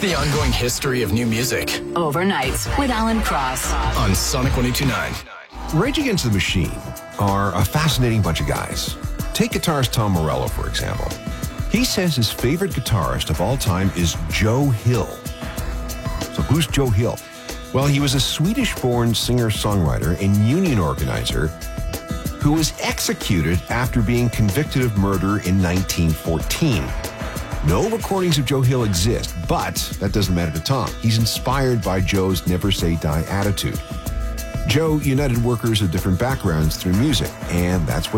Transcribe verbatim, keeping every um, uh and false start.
the ongoing history of new music Overnights with Alan Cross on Sonic one oh two point nine. Rage Against the Machine are a fascinating bunch of guys. Take guitarist Tom Morello, for example. He says his favorite guitarist of all time is Joe Hill. So who's Joe Hill? Well, he was a Swedish-born singer-songwriter and union organizer who was executed after being convicted of murder in nineteen fourteen. No recordings of Joe Hill exist, but that doesn't matter to Tom. He's inspired by Joe's never say die attitude. Joe united workers of different backgrounds through music, and that's what